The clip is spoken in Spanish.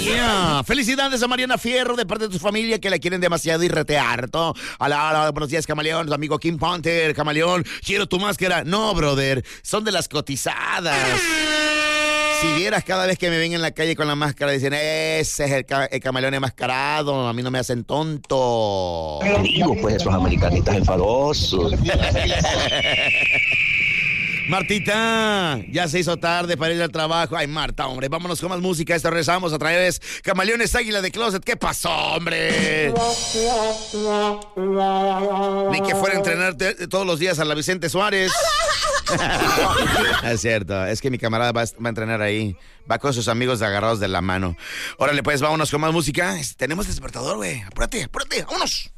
Yeah. Felicidades a Mariana Fierro de parte de tu familia que la quieren demasiado y retear. Hola, buenos días, Camaleón. Tu amigo Kim Panther, Camaleón. Quiero tu máscara. No, brother. Son de las cotizadas. Si vieras cada vez que me ven en la calle con la máscara, dicen, ese es el camaleón enmascarado, a mí no me hacen tonto. Digo, pues esos americanistas enfadosos. Martita, ya se hizo tarde para ir al trabajo. Ay, Marta, hombre, vámonos con más música. Esto regresamos a través Camaleones Águila de Closet. ¿Qué pasó, hombre? Ni que fuera a entrenar todos los días a la Vicente Suárez. Es cierto, es que mi camarada va a entrenar ahí. Va con sus amigos agarrados de la mano. Órale, pues, vámonos con más música. Tenemos despertador, güey. Apúrate, vámonos.